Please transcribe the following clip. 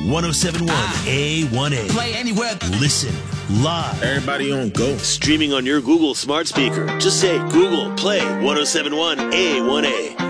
1071A1A. Play anywhere. Listen live. Everybody on go. Streaming on your Google smart speaker. Just say Google Play 1071A1A.